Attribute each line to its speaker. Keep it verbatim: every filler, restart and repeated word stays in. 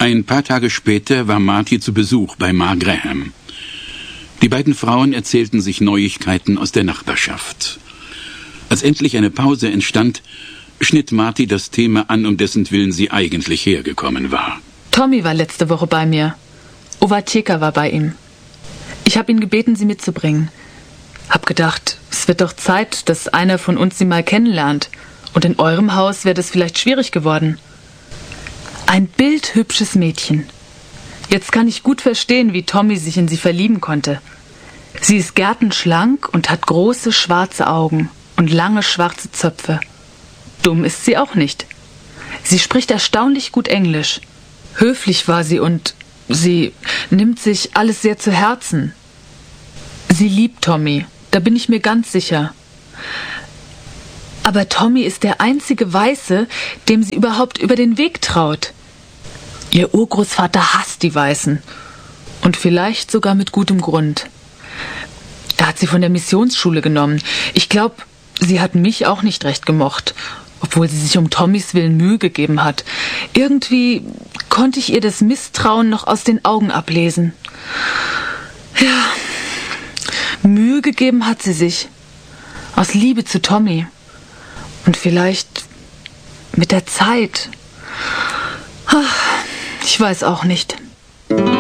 Speaker 1: Ein paar Tage später war Marty zu Besuch bei Ma Graham. Die beiden Frauen erzählten sich Neuigkeiten aus der Nachbarschaft. Als endlich eine Pause entstand, schnitt Marty das Thema an, um dessen Willen sie eigentlich hergekommen war.
Speaker 2: Tommy war letzte Woche bei mir. Owatjeka war bei ihm. Ich habe ihn gebeten, sie mitzubringen. Hab gedacht, es wird doch Zeit, dass einer von uns sie mal kennenlernt. Und in eurem Haus wäre das vielleicht schwierig geworden. Ein bildhübsches Mädchen. Jetzt kann ich gut verstehen, wie Tommy sich in sie verlieben konnte. Sie ist gärtenschlank und hat große schwarze Augen und lange schwarze Zöpfe. Dumm ist sie auch nicht. Sie spricht erstaunlich gut Englisch. Höflich war sie und sie nimmt sich alles sehr zu Herzen. Sie liebt Tommy, da bin ich mir ganz sicher. Aber Tommy ist der einzige Weiße, dem sie überhaupt über den Weg traut. Ihr Urgroßvater hasst die Weißen. Und vielleicht sogar mit gutem Grund. Er hat sie von der Missionsschule genommen. Ich glaube, sie hat mich auch nicht recht gemocht, obwohl sie sich um Tommys Willen Mühe gegeben hat. Irgendwie konnte ich ihr das Misstrauen noch aus den Augen ablesen. Ja, Mühe gegeben hat sie sich. Aus Liebe zu Tommy. Und vielleicht mit der Zeit. Ach, ich weiß auch nicht.